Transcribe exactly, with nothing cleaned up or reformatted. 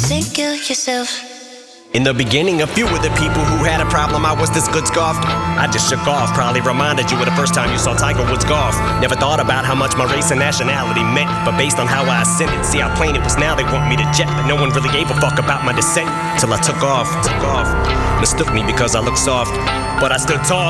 think kill yourself. In the beginning, a few of the people who had a problem I was this good scoffed. I just shook off, probably reminded you of the first time you saw Tiger Woods golf. Never thought about how much my race and nationality meant, but based on how I ascended, see how plain it was now they want me to jet. But no one really gave a fuck about my descent till I took off, took off. Mistook me because I looked soft, but I stood tall.